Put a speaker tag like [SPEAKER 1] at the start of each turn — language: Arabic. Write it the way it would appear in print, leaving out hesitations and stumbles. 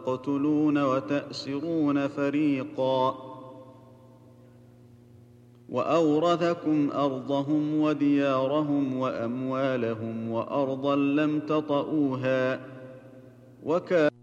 [SPEAKER 1] تقتلون وتأسرون فريقا وأورثكم أرضهم وديارهم وأموالهم وأرضا لم تطئوها وكان